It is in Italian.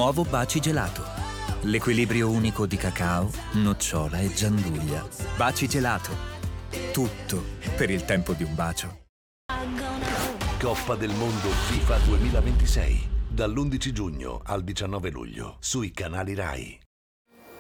Nuovo Baci Gelato. L'equilibrio unico di cacao, nocciola e gianduglia. Baci Gelato. Tutto per il tempo di un bacio. Coppa del Mondo FIFA 2026. Dall'11 giugno al 19 luglio sui canali Rai.